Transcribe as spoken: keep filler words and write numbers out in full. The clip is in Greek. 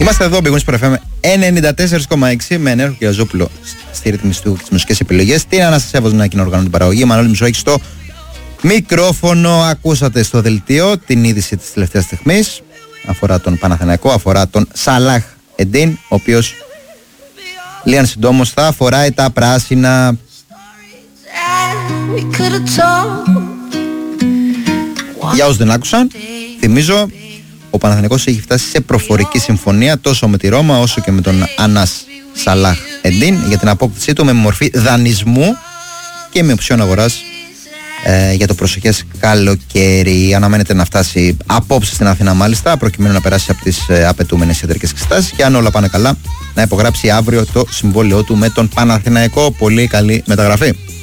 Είμαστε εδώ, Big Wings εφ εμ ενενήντα τέσσερα κόμμα έξι με Νέαρχο Κυριαζόπουλο στη ρύθμιση του και τις μουσικές επιλογές. Την Αναστασία Βοζνάκη να οργανώνει την παραγωγή. Μανώλη Μισοάκη στο μικρόφωνο. Ακούσατε στο δελτίο την είδηση της τελευταίας στιγμής. Αφορά τον Παναθηναϊκό, αφορά τον Σαλάχ Εντίν, ο οποίος λίγαν συντόμως θα φοράει τα πράσινα. Για όσους δεν άκουσαν, θυμίζω, ο Παναθηναϊκός έχει φτάσει σε προφορική συμφωνία τόσο με τη Ρώμα όσο και με τον Ανάς Σαλάχ Εντίν για την απόκτησή του με μορφή δανεισμού και με οψιόν αγοράς ε, για το προσεχές καλοκαίρι. Αναμένεται να φτάσει απόψε στην Αθήνα, μάλιστα, προκειμένου να περάσει από τις ε, απαιτούμενες ιατρικές εξετάσεις και αν όλα πάνε καλά να υπογράψει αύριο το συμβόλαιό του με τον Παναθηναϊκό. Πολύ καλή μεταγραφή.